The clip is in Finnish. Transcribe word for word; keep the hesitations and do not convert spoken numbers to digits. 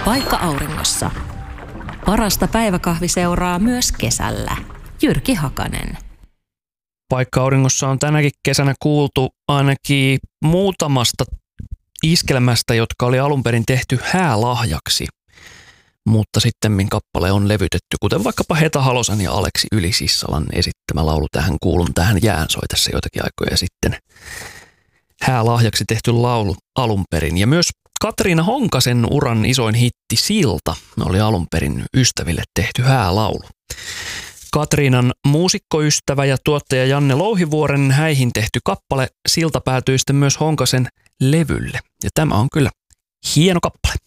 Paikka auringossa. Parasta päiväkahviseuraa myös kesällä. Jyrki Hakanen. Paikka auringossa on tänäkin kesänä kuultu ainakin muutamasta iskelmästä, jotka oli alun perin tehty häälahjaksi. Mutta sittemmin kappale on levytetty, kuten vaikkapa Heta Halosan ja Aleksi Yli-Sissalan esittämä laulu Tähän kuulun, tähän jään soi tässä joitakin aikoja sitten. Häälahjaksi tehty laulu alun perin. Ja myös Katriina Honkasen uran isoin hitti Silta oli alun perin ystäville tehty häälaulu. Katriinan muusikkoystävä ja tuottaja Janne Louhivuoren häihin tehty kappale Silta päätyi sitten myös Honkasen levylle. Ja tämä on kyllä hieno kappale.